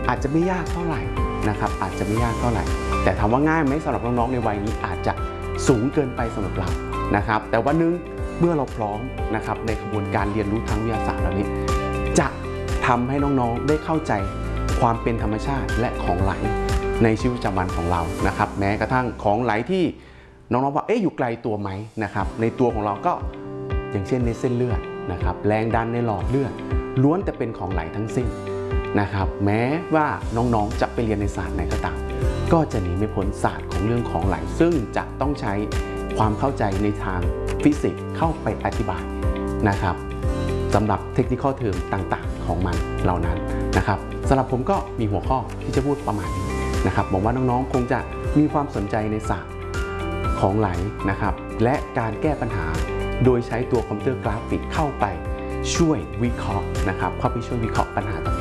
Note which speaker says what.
Speaker 1: อาจจะไม่ยากเท่าไหร่นะครับอาจจะไม่ยากเท่าไหร่แต่ถามว่าง่ายไหมสำหรับน้องๆในวัยนี้อาจจะสูงเกินไปสำหรับเรานะครับแต่วันนึงเมื่อเราพร้อมนะครับในกระบวนการเรียนรู้ทางวิทยาศาสตร์เหล่านี้จะทำให้น้องๆได้เข้าใจความเป็นธรรมชาติและของไหลในชีวิตประจำวันของเรานะครับแม้กระทั่งของไหลที่น้องๆว่าอยู่ไกลตัวไหมนะครับในตัวของเราก็อย่างเช่นในเส้นเลือดนะครับแรงดันในหลอดเลือดล้วนแต่เป็นของไหลทั้งสิ้นนะครับแม้ว่าน้องๆจะไปเรียนในศาสตร์ไหนก็ตามก็จะหนีไม่พ้นศาสตร์ของเรื่องของไหลซึ่งจะต้องใช้ความเข้าใจในทางฟิสิกส์เข้าไปอธิบายนะครับสำหรับเทคนิคเทอมต่างๆของมันเหล่านั้นนะครับสำหรับผมก็มีหัวข้อที่จะพูดประมาณนี้นะครับบอกว่าน้องๆคงจะมีความสนใจในศาสตร์ของไหลนะครับและการแก้ปัญหาโดยใช้ตัวคอมพิวเตอร์กราฟิกเข้าไปช่วยวิเคราะห์นะครับเข้าไปช่วยวิเคราะห์ปัญหาต่